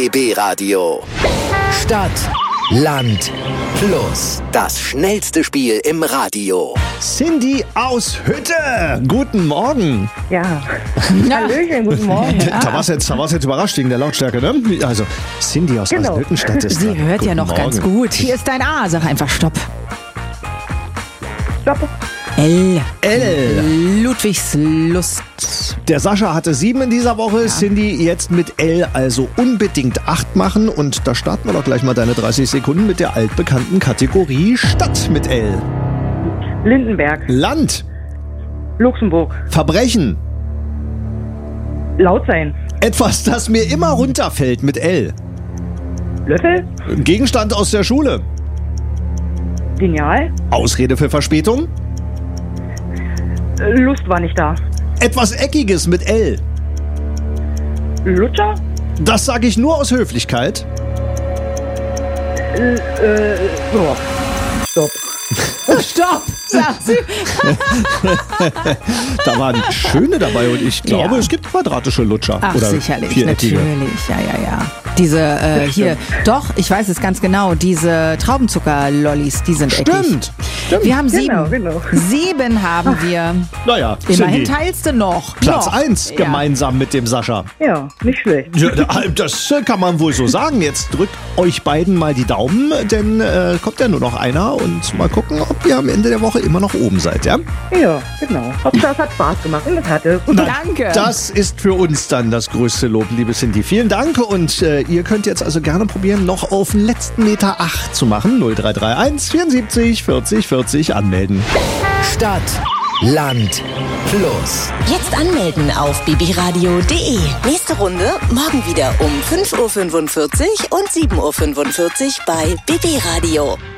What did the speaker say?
BB Radio. Stadt, Land, Fluss. Das schnellste Spiel im Radio. Cindy aus Hütte. Guten Morgen. Ja. Hallöchen, guten Morgen. Da war's jetzt überrascht wegen der Lautstärke, ne? Also, Cindy aus Eisenhüttenstadt ist Sie da. hört ja Guten noch ganz Morgen. gut. Hier ist dein A. Sag einfach Stopp. Stopp. L. L. Ludwigslust. Der Sascha hatte 7 in dieser Woche. Cindy jetzt mit L, also unbedingt 8 machen. Und da starten wir doch gleich mal deine 30 Sekunden mit der altbekannten Kategorie Stadt mit L. Lindenberg. Land. Luxemburg. Verbrechen. Laut sein. Etwas, das mir immer runterfällt mit L. Löffel. Gegenstand aus der Schule. Lineal. Ausrede für Verspätung. Lust war nicht da. Etwas Eckiges mit L. Lutscher. Das sage ich nur aus Höflichkeit. Stopp. Stopp, sagt sie. Da waren schöne dabei und ich glaube, Ja. es gibt quadratische Lutscher. Ach, oder sicherlich, viereckige. natürlich. Ja. Diese, hier, doch, ich weiß es ganz genau, diese Traubenzucker-Lollis, die sind eckig. Stimmt. Wir haben 7. Genau. 7 haben wir. Naja, Immerhin Cindy, teilst du noch. Platz noch. 1 Ja. gemeinsam mit dem Sascha. Ja, nicht schlecht. Ja, das kann man wohl so sagen. Jetzt drückt euch beiden mal die Daumen, denn kommt ja nur noch einer und mal gucken, ob ihr am Ende der Woche immer noch oben seid, ja? Ja, genau. Hauptsache es hat Spaß gemacht und es hatte. Danke. Das ist für uns dann das größte Lob, liebe Cindy. Vielen Dank und ihr könnt jetzt also gerne probieren, noch auf den letzten Meter 8 zu machen. 0331 74 40 40 anmelden. Stadt, Land, Fluss. Jetzt anmelden auf bbradio.de. Nächste Runde morgen wieder um 5.45 Uhr und 7.45 Uhr bei BB Radio.